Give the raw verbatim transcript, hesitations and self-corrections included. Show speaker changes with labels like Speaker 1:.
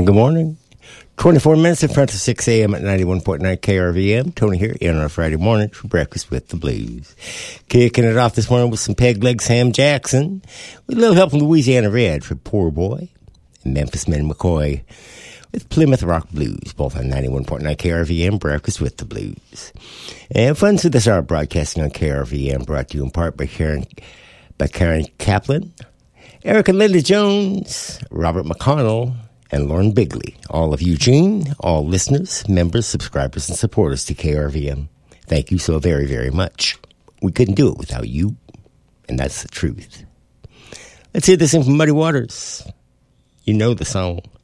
Speaker 1: morning, good morning. twenty-four minutes in front of six a.m. at ninety-one point nine K R V M. Tony here in on a Friday morning for Breakfast with the Blues. Kicking it off this morning with some Peg Leg Sam Jackson. With a little help from Louisiana Red for Poor Boy. And Memphis Men McCoy with Plymouth Rock Blues, both on ninety-one point nine K R V M, Breakfast with the Blues. And Funds with this hour broadcasting on K R V M, brought to you in part by Karen, by Karen Kaplan, Eric and Linda Jones, Robert McConnell, and Lauren Bigley. All of Eugene, all listeners, members, subscribers, and supporters to K R V M. Thank you so very, very much. We couldn't do it without you, and that's the truth. Let's hear this in from Muddy Waters. You know the song.